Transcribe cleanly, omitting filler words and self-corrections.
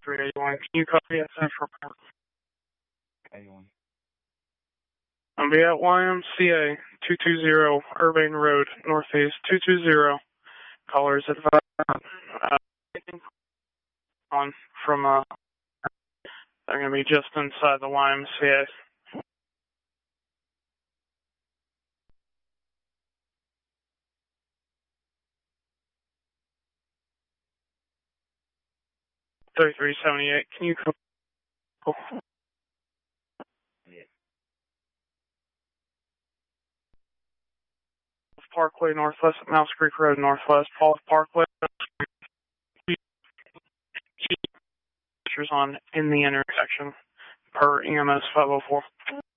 381. Can you copy at Central Park? 81. I'll be at YMCA 220 Urbane Road, Northeast 220. Callers advised on from they're gonna be just inside the YMCA. $33.78. Can you call Parkway Northwest, Mouse Creek Road Northwest, Paul Parkway on in the intersection per EMS 504.